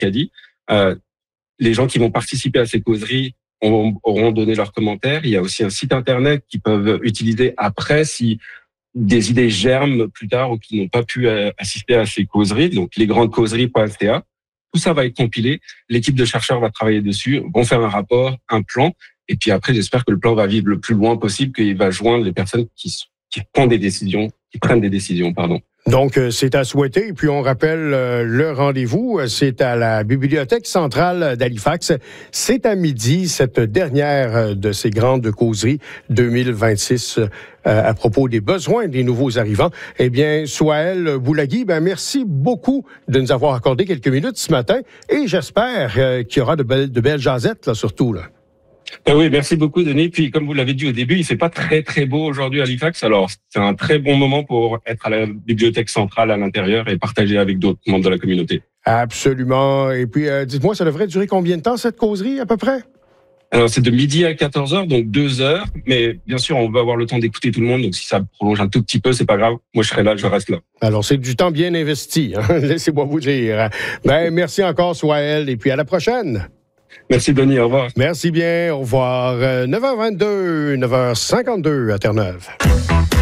d'Arcadie. Les gens qui vont participer à ces causeries auront donné leurs commentaires. Il y a aussi un site internet qu'ils peuvent utiliser après si des idées germent plus tard ou qui n'ont pas pu assister à ces causeries. Donc, lesgrandescauseries.ca. Tout ça va être compilé. L'équipe de chercheurs va travailler dessus, vont faire un rapport, un plan. Et puis après, j'espère que le plan va vivre le plus loin possible, qu'il va joindre les personnes qui prennent des décisions, Donc, c'est à souhaiter. Et puis, on rappelle le rendez-vous. C'est à la Bibliothèque centrale d'Halifax. C'est à midi, cette dernière de ces grandes causeries 2026 à propos des besoins des nouveaux arrivants. Eh bien, Souhaël Boulagui, merci beaucoup de nous avoir accordé quelques minutes ce matin. Et j'espère qu'il y aura de belles jasettes, là, surtout, là. Oui, merci beaucoup, Denis. Puis, comme vous l'avez dit au début, il fait pas très, très beau aujourd'hui à Halifax. Alors, c'est un très bon moment pour être à la bibliothèque centrale à l'intérieur et partager avec d'autres membres de la communauté. Absolument. Et puis, dites-moi, ça devrait durer combien de temps, cette causerie, à peu près? Alors, c'est de midi à 14h, donc 2 heures. Mais bien sûr, on va avoir le temps d'écouter tout le monde. Donc, si ça prolonge un tout petit peu, c'est pas grave. Moi, je serai là, je reste là. Alors, c'est du temps bien investi, hein? Laissez-moi vous dire. Merci encore, Souhaël. Et puis, à la prochaine. Merci, Denis. Au revoir. Merci bien. Au revoir. 9h22, 9h52 à Terre-Neuve.